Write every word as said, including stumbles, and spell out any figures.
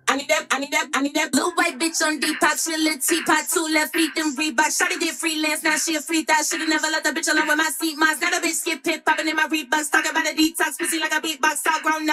I need that, I need that, I need that blue white bitch on Depop. She a little teapot, two left feet, them Reebok. Shawty did freelance, now she a free thought. Shoulda never let the bitch alone with my seat moss. Now the bitch get pit popping in my Reeboks. Talking about a detox, pussy like a beatbox. All grown up.